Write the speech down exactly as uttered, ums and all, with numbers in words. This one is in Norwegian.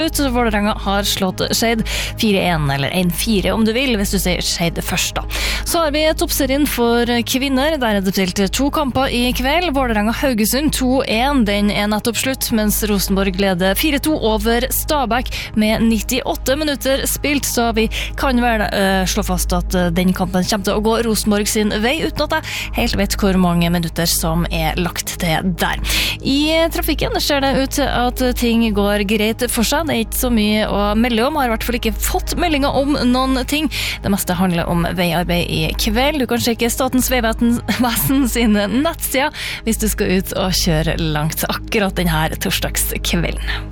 Vålerenga har slått Skeid fire en, eller en fire om du vil, hvis du sier Skeid først da. Så har vi toppserien for kvinner, der er det spilt to kamper i kveld. Vålerenga-Haugesund to en, den er nettopp slutt, mens Rosenborg leder fire to over Stabæk med nittiåtte minutter spilt, så vi kan vel uh, slå fast at uh, den kampen kommer til å gå Rosenborg sin vei, uten at jeg helt vet hvor mange minutter som er lagt til der. I trafikken ser det ut til at ting går greit for seg. Det er ikke så mye å melde om, har i hvert fall ikke fått meldinger om noen ting. Det meste handler om veiarbeid i kveld. Du kan sjekke Statens vegvesen sine nettsider hvis du skal ut og kjøre langt akkurat denne torsdagskvelden.